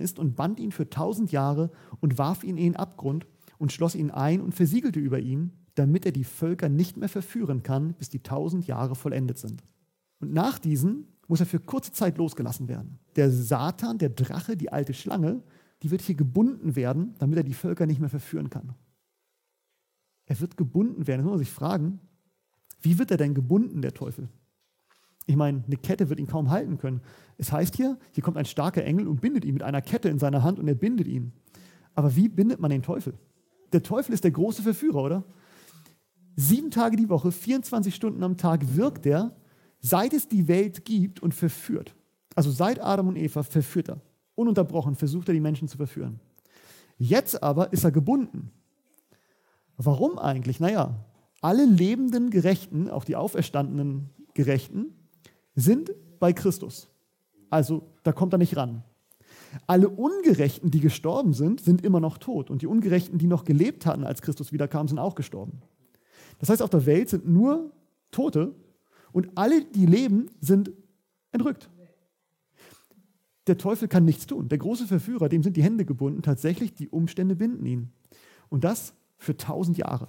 ist und band ihn für 1000 Jahre und warf ihn in den Abgrund und schloss ihn ein und versiegelte über ihn, damit er die Völker nicht mehr verführen kann, bis die 1000 Jahre vollendet sind. Und nach diesen muss er für kurze Zeit losgelassen werden. Der Satan, der Drache, die alte Schlange, die wird hier gebunden werden, damit er die Völker nicht mehr verführen kann. Er wird gebunden werden. Jetzt muss man sich fragen, wie wird er denn gebunden, der Teufel? Ich meine, eine Kette wird ihn kaum halten können. Es heißt hier kommt ein starker Engel und bindet ihn mit einer Kette in seiner Hand und er bindet ihn. Aber wie bindet man den Teufel? Der Teufel ist der große Verführer, oder? 7 Tage die Woche, 24 Stunden am Tag wirkt er, seit es die Welt gibt und verführt. Also seit Adam und Eva verführt er. Ununterbrochen versucht er, die Menschen zu verführen. Jetzt aber ist er gebunden. Warum eigentlich? Naja, alle lebenden Gerechten, auch die auferstandenen Gerechten, sind bei Christus. Also da kommt er nicht ran. Alle Ungerechten, die gestorben sind, sind immer noch tot. Und die Ungerechten, die noch gelebt hatten, als Christus wiederkam, sind auch gestorben. Das heißt, auf der Welt sind nur Tote und alle, die leben, sind entrückt. Der Teufel kann nichts tun. Der große Verführer, dem sind die Hände gebunden. Tatsächlich, die Umstände binden ihn. Und das für 1000 Jahre.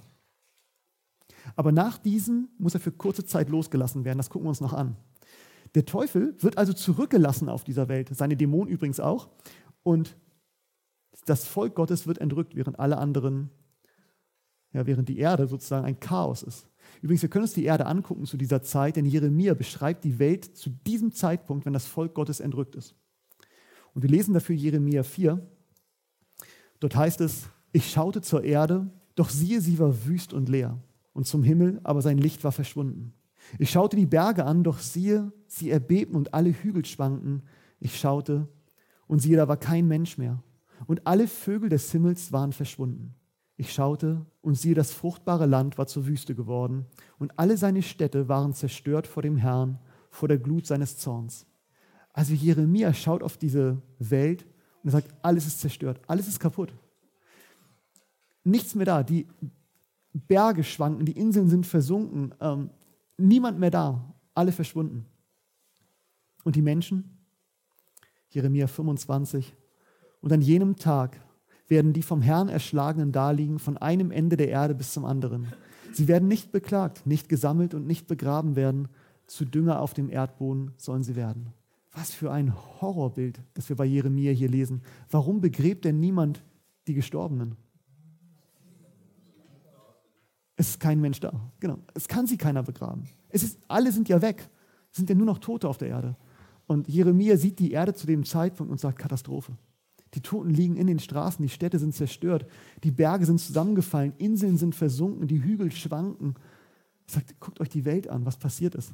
Aber nach diesem muss er für kurze Zeit losgelassen werden. Das gucken wir uns noch an. Der Teufel wird also zurückgelassen auf dieser Welt. Seine Dämonen übrigens auch. Und das Volk Gottes wird entrückt, während alle anderen, während die Erde sozusagen ein Chaos ist. Übrigens, wir können uns die Erde angucken zu dieser Zeit, denn Jeremia beschreibt die Welt zu diesem Zeitpunkt, wenn das Volk Gottes entrückt ist. Und wir lesen dafür Jeremia 4. Dort heißt es, ich schaute zur Erde, doch siehe, sie war wüst und leer. Und zum Himmel, aber sein Licht war verschwunden. Ich schaute die Berge an, doch siehe, sie erbebten und alle Hügel schwankten. Ich schaute und siehe, da war kein Mensch mehr. Und alle Vögel des Himmels waren verschwunden. Ich schaute und siehe, das fruchtbare Land war zur Wüste geworden. Und alle seine Städte waren zerstört vor dem Herrn, vor der Glut seines Zorns. Also Jeremia schaut auf diese Welt und er sagt, alles ist zerstört, alles ist kaputt. Nichts mehr da, die Berge schwanken, die Inseln sind versunken, niemand mehr da, alle verschwunden. Und die Menschen? Jeremia 25. Und an jenem Tag werden die vom Herrn Erschlagenen daliegen, von einem Ende der Erde bis zum anderen. Sie werden nicht beklagt, nicht gesammelt und nicht begraben werden. Zu Dünger auf dem Erdboden sollen sie werden. Was für ein Horrorbild, das wir bei Jeremia hier lesen. Warum begräbt denn niemand die Gestorbenen? Es ist kein Mensch da. Genau. Es kann sie keiner begraben. Alle sind ja weg. Es sind ja nur noch Tote auf der Erde. Und Jeremia sieht die Erde zu dem Zeitpunkt und sagt, Katastrophe. Die Toten liegen in den Straßen, die Städte sind zerstört, die Berge sind zusammengefallen, Inseln sind versunken, die Hügel schwanken. Er sagt, guckt euch die Welt an, was passiert ist.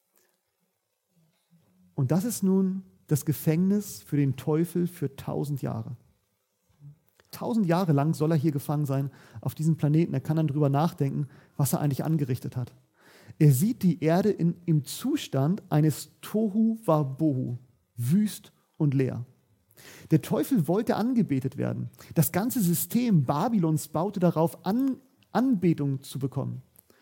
Und das ist nun das Gefängnis für den Teufel für 1000 Jahre. 1000 Jahre lang soll er hier gefangen sein auf diesem Planeten. Er kann dann drüber nachdenken, was er eigentlich angerichtet hat. Er sieht die Erde im Zustand eines Tohu Wabohu, wüst und leer. Der Teufel wollte angebetet werden. Das ganze System Babylons baute darauf an, Anbetung zu bekommen.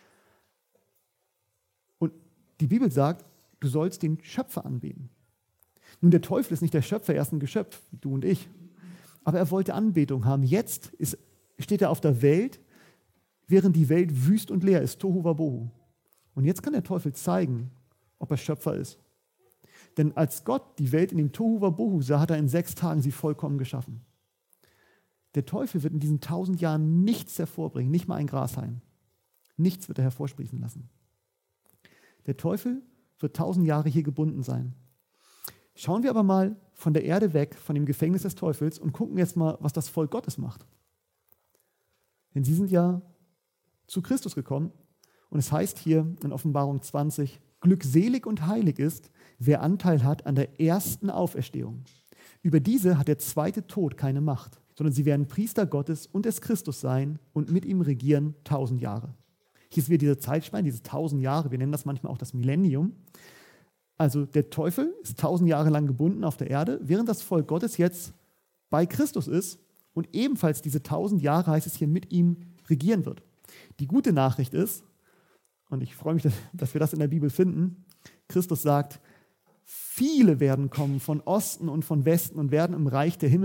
Und die Bibel sagt, du sollst den Schöpfer anbeten. Nun, der Teufel ist nicht der Schöpfer, er ist ein Geschöpf, wie du und ich. Aber er wollte Anbetung haben. Jetzt steht er auf der Welt, während die Welt wüst und leer ist, Tohu Wabohu. Und jetzt kann der Teufel zeigen, ob er Schöpfer ist. Denn als Gott die Welt in dem Tohu Wabohu sah, hat er in 6 Tagen sie vollkommen geschaffen. Der Teufel wird in diesen 1000 Jahren nichts hervorbringen, nicht mal ein Grashalm. Nichts wird er hervorsprießen lassen. Der Teufel wird 1000 Jahre hier gebunden sein. Schauen wir aber mal von der Erde weg, von dem Gefängnis des Teufels und gucken jetzt mal, was das Volk Gottes macht. Denn sie sind ja zu Christus gekommen und es heißt hier in Offenbarung 20, glückselig und heilig ist, wer Anteil hat an der ersten Auferstehung. Über diese hat der zweite Tod keine Macht, sondern sie werden Priester Gottes und des Christus sein und mit ihm regieren 1000 Jahre. Hier ist wieder diese Zeitspanne, diese 1000 Jahre, wir nennen das manchmal auch das Millennium. Also der Teufel ist 1000 Jahre lang gebunden auf der Erde, während das Volk Gottes jetzt bei Christus ist und ebenfalls diese 1000 Jahre, heißt es hier, mit ihm regieren wird. Die gute Nachricht ist, und ich freue mich, dass wir das in der Bibel finden, Christus sagt, viele werden kommen von Osten und von Westen und werden im Reich der Himmel